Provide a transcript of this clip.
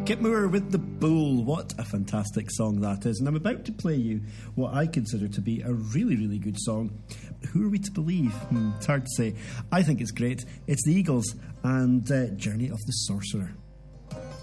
Kip Moore with The Bull. What a fantastic song that is. And I'm about to play you what I consider to be a really, really good song. Who are we to believe? It's hard to say. I think it's great. It's the Eagles and Journey of the Sorcerer.